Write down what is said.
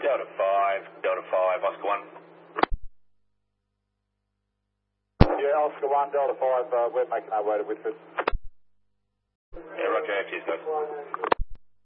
Delta 5, Oscar 1. Yeah, Oscar 1, Delta 5, we're making our way to Whitford. Yeah, roger, cheers guys.